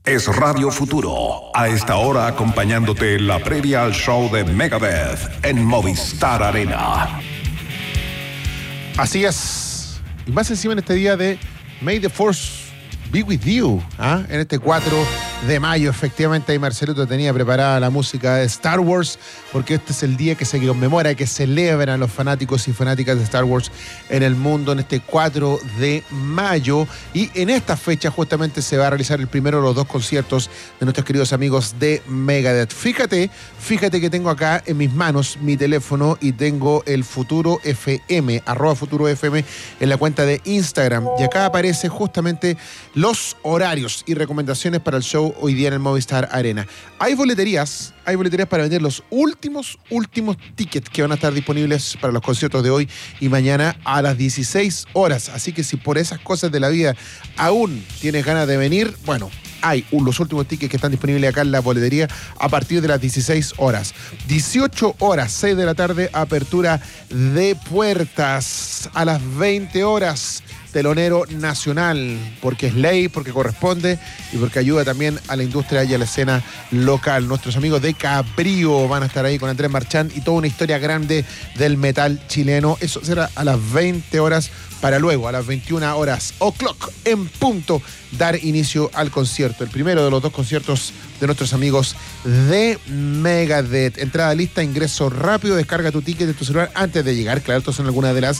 Es Radio Futuro. A esta hora acompañándote en la previa al show de Megadeth en Movistar Arena. Así es. Y más encima en este día de May the Force be with you. En este 4 de mayo, efectivamente, ahí Marcelito tenía preparada la música de Star Wars, porque este es el día que se conmemora, que celebran los fanáticos y fanáticas de Star Wars en el mundo, en este 4 de mayo. Y en esta fecha justamente se va a realizar el primero de los 2 conciertos de nuestros queridos amigos de Megadeth. Fíjate que tengo acá en mis manos mi teléfono y tengo el Futuro FM, @FuturoFM en la cuenta de Instagram. Y acá aparece justamente los horarios y recomendaciones para el show hoy día en el Movistar Arena. Hay boleterías para vender los últimos tickets que van a estar disponibles para los conciertos de hoy y mañana a las 16 horas. Así que si por esas cosas de la vida aún tienes ganas de venir, bueno, hay los últimos tickets que están disponibles acá en la boletería a partir de las 16 horas. 18 horas, 6 de la tarde, apertura de puertas. A las 20 horas, telonero nacional, porque es ley, porque corresponde y porque ayuda también a la industria y a la escena local. Nuestros amigos de Cabrío van a estar ahí con Andrés Marchán y toda una historia grande del metal chileno. Eso será a las 20 horas para luego, a las 21 horas o'clock en punto, dar inicio al concierto. El primero de los 2 conciertos de nuestros amigos de Megadeth. Entrada lista, ingreso rápido, descarga tu ticket de tu celular antes de llegar. Claro, estas son algunas de las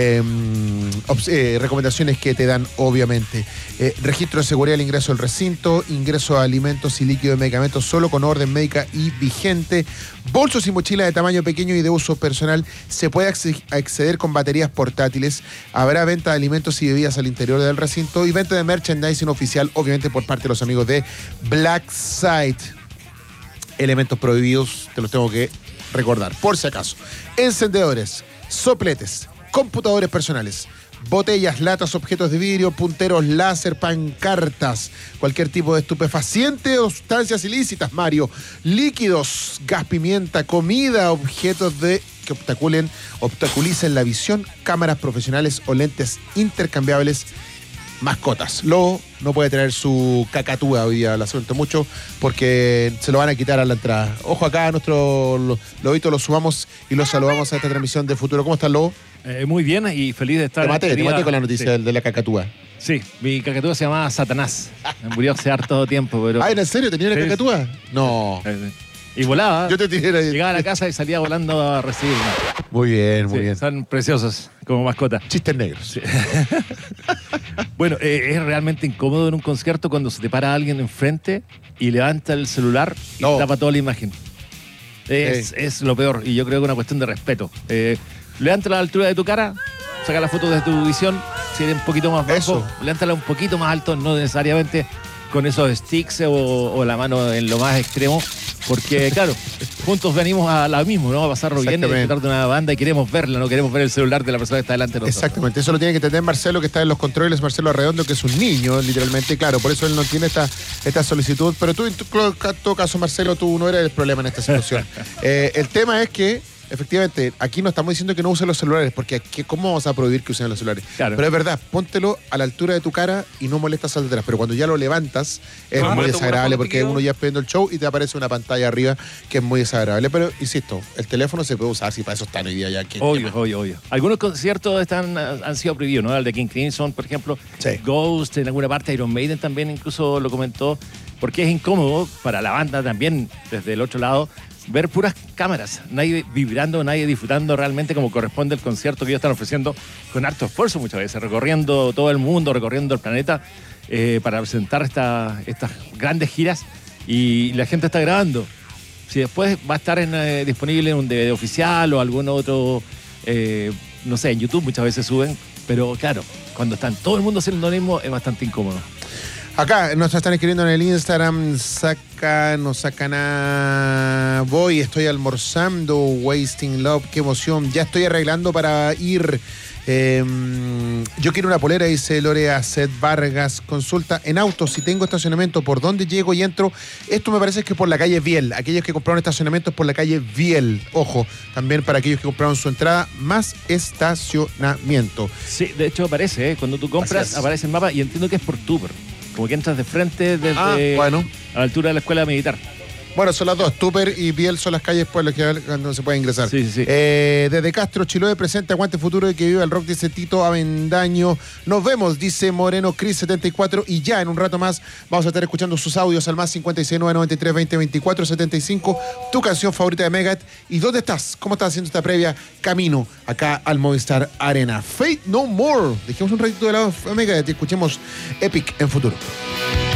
recomendaciones que te dan, obviamente. Registro de seguridad al ingreso al recinto, ingreso a alimentos y líquido de medicamentos solo con orden médica y vigente. Bolsos y mochilas de tamaño pequeño y de uso personal. Se puede acceder con baterías portátiles. Habrá venta de alimentos y bebidas al interior del recinto y venta de merchandising oficial, obviamente por parte de los amigos de Blackside. Elementos prohibidos, te los tengo que recordar, por si acaso. Encendedores, sopletes, computadores personales, botellas, latas, objetos de vidrio, punteros láser, pancartas, cualquier tipo de estupefaciente o sustancias ilícitas, Mario, líquidos, gas pimienta, comida, objetos que obstaculicen la visión, cámaras profesionales o lentes intercambiables, mascotas. Lobo no puede tener su cacatúa hoy día, lo siento mucho, porque se lo van a quitar a la entrada. Ojo acá, a nuestro Lobito lo sumamos y lo saludamos a esta transmisión de Futuro. ¿Cómo estás, Lobo? Muy bien y feliz de estar. Te maté con la noticia de la cacatúa. Sí, mi cacatúa se llamaba Satanás. Me murió hace harto tiempo, pero... ¿En serio? ¿Tenía una cacatúa? No. Y volaba. Yo te tiré. Llegaba a la casa y salía volando a recibirme. Muy bien. Son preciosos como mascota. Chistes negros. Sí. Bueno, es realmente incómodo en un concierto cuando se te para alguien enfrente y levanta el celular y tapa toda la imagen. Es lo peor y yo creo que es una cuestión de respeto. Levanta a la altura de tu cara, saca la foto desde tu visión, si eres un poquito más bajo, levántala un poquito más alto, no necesariamente con esos sticks o la mano en lo más extremo, porque claro, juntos venimos a la misma, ¿no? A pasarlo bien, a disfrutar de una banda y queremos verla, no queremos ver el celular de la persona que está delante de nosotros. Exactamente, eso lo tiene que entender Marcelo, que está en los controles, Marcelo Arredondo, que es un niño, literalmente, claro, por eso él no tiene esta solicitud, pero tú en todo caso, Marcelo, tú no eres el problema en esta situación. El tema es que efectivamente, aquí no estamos diciendo que no usen los celulares, porque ¿cómo vamos a prohibir que usen los celulares? Claro. Pero es verdad, póntelo a la altura de tu cara y no molestas al detrás. Pero cuando ya lo levantas, es muy desagradable, porque uno ya está viendo el show y te aparece una pantalla arriba que es muy desagradable. Pero, insisto, el teléfono se puede usar, si para eso están hoy día ya. Obvio. Algunos conciertos han sido prohibidos, ¿no? El de King Crimson, por ejemplo. Sí. Ghost, en alguna parte, Iron Maiden también incluso lo comentó, porque es incómodo para la banda también, desde el otro lado, ver puras cámaras, nadie vibrando, nadie disfrutando realmente como corresponde el concierto que ellos están ofreciendo con harto esfuerzo muchas veces, recorriendo todo el mundo, recorriendo el planeta para presentar estas grandes giras y la gente está grabando. Si después va a estar disponible en un DVD oficial o algún otro, no sé, en YouTube muchas veces suben, pero claro, cuando están todo el mundo haciendo lo mismo es bastante incómodo. Acá nos están escribiendo en el Instagram, voy, estoy almorzando, Wasting Love, qué emoción, ya estoy arreglando para ir. Yo quiero una polera, dice Lorea Seth Vargas. Consulta en autos si tengo estacionamiento, por dónde llego y entro. Esto me parece que es por la calle Viel. Aquellos que compraron estacionamientos por la calle Viel. Ojo, también para aquellos que compraron su entrada, más estacionamiento. Sí, de hecho aparece, cuando tú compras, aparece el mapa y entiendo que es por Tuber. como que entras de frente desde a la altura de la escuela militar. Bueno, son las dos. Tupper y Biel son las calles por las que no se puede ingresar. Sí. Desde Castro, Chiloé, presente Aguante Futuro y que viva el rock, dice Tito Avendaño. Nos vemos, dice Moreno Cris 74. Y ya en un rato más vamos a estar escuchando sus audios al más 56993202475. Tu canción favorita de Megadeth. ¿Y dónde estás? ¿Cómo estás haciendo esta previa camino acá al Movistar Arena? Fate No More. Dejemos un ratito de lado a Megadeth y escuchemos Epic en Futuro.